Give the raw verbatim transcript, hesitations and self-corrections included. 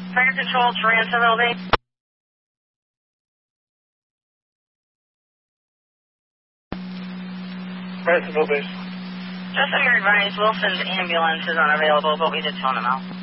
Fire Control, Tarantoville Base. Tarantoville Base. Just so you're advised, Wilson's ambulance is unavailable, but we did tone him out.